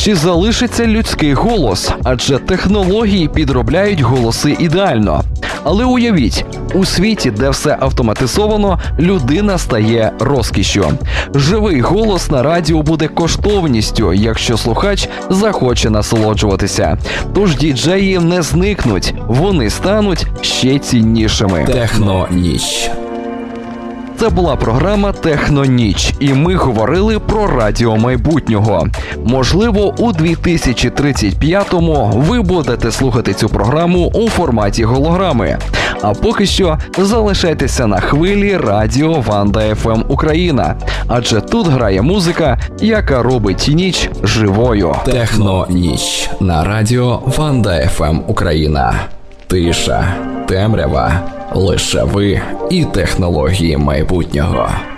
Чи залишиться людський голос? Адже технології підробляють голоси ідеально. Але уявіть, у світі, де все автоматизовано, людина стає розкішшю. Живий голос на радіо буде коштовністю, якщо слухач захоче насолоджуватися. Тож діджеї не зникнуть, вони стануть ще ціннішими. Техноніч. Це була програма «Техноніч», і ми говорили про радіо майбутнього. Можливо, у 2035-му ви будете слухати цю програму у форматі голограми. А поки що залишайтеся на хвилі радіо Ванда ФМ Україна, адже тут грає музика, яка робить ніч живою. Техноніч на радіо Ванда ФМ Україна. Тиша, темрява, лише ви і технології майбутнього.